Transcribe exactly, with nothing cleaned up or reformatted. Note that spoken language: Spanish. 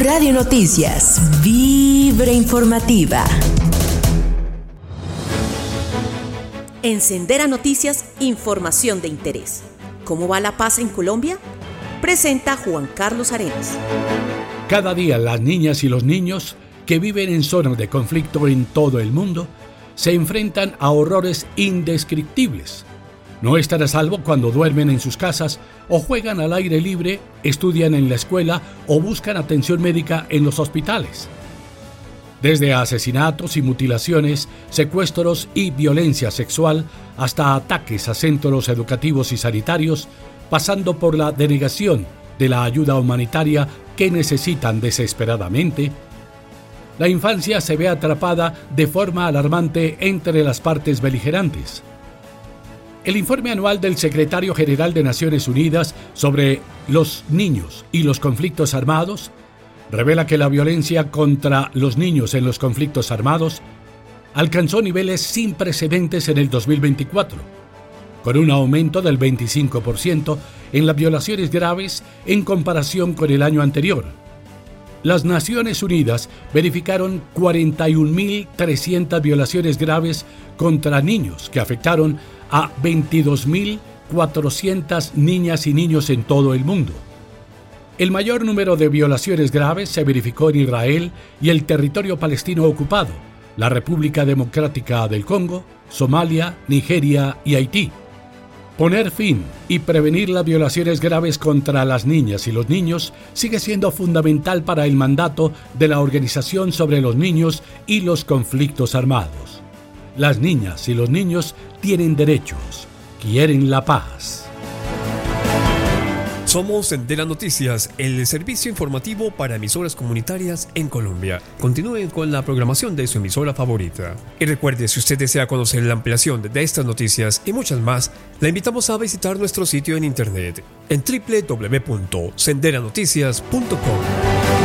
Radio Noticias, Vibra Informativa. En Sendera Noticias, información de interés. ¿Cómo va la paz en Colombia? Presenta Juan Carlos Arenas. Cada día las niñas y los niños que viven en zonas de conflicto en todo el mundo se enfrentan a horrores indescriptibles. No están a salvo cuando duermen en sus casas o juegan al aire libre, estudian en la escuela o buscan atención médica en los hospitales. Desde asesinatos y mutilaciones, secuestros y violencia sexual, hasta ataques a centros educativos y sanitarios, pasando por la denegación de la ayuda humanitaria que necesitan desesperadamente, la infancia se ve atrapada de forma alarmante entre las partes beligerantes. El informe anual del Secretario General de Naciones Unidas sobre los niños y los conflictos armados revela que la violencia contra los niños en los conflictos armados alcanzó niveles sin precedentes en el dos mil veinticuatro, con un aumento del veinticinco por ciento en las violaciones graves en comparación con el año anterior. Las Naciones Unidas verificaron cuarenta y un mil trescientas violaciones graves contra niños que afectaron a veintidós mil cuatrocientas niñas y niños en todo el mundo. El mayor número de violaciones graves se verificó en Israel y el territorio palestino ocupado, la República Democrática del Congo, Somalia, Nigeria y Haití. Poner fin y prevenir las violaciones graves contra las niñas y los niños sigue siendo fundamental para el mandato de la Organización sobre los Niños y los Conflictos Armados. Las niñas y los niños tienen derechos, quieren la paz. Somos Sendera Noticias, el servicio informativo para emisoras comunitarias en Colombia. Continúen con la programación de su emisora favorita. Y recuerde, si usted desea conocer la ampliación de estas noticias y muchas más, la invitamos a visitar nuestro sitio en internet en doble u doble u doble u punto sendera noticias punto com.